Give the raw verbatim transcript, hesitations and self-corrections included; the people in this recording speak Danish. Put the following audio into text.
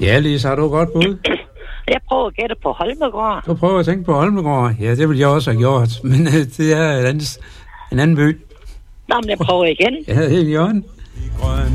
Ja, Lise, har du godt bud? Jeg prøver at gætte på Holmegaard. Du prøver at tænke på Holmegaard. Ja, det vil jeg også have gjort. Men det er et andet, en anden by. Nå, men jeg prøver igen. Ja, helt i orden.